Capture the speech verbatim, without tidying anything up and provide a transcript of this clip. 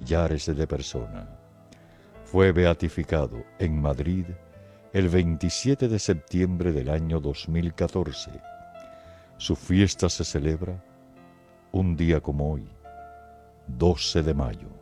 millares de personas. Fue beatificado en Madrid el veintisiete de septiembre del año dos mil catorce. Su fiesta se celebra un día como hoy, doce de mayo.